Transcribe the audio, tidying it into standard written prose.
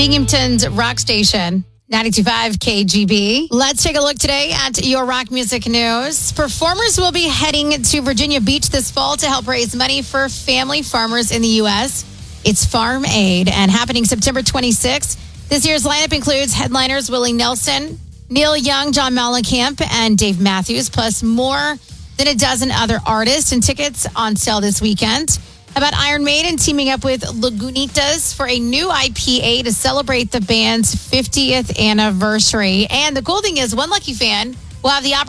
Binghamton's rock station, 92.5 KGB. Let's take a look today at your rock music news. Performers will be heading to Virginia Beach this fall to help raise money for family farmers in the U.S. It's Farm Aid, and happening September 26th. This year's lineup includes headliners Willie Nelson, Neil Young, John Mellencamp, and Dave Matthews, plus more than a dozen other artists, and tickets on sale this weekend. About Iron Maiden teaming up with Lagunitas for a new IPA to celebrate the band's 50th anniversary. And the cool thing is, one lucky fan will have the opportunity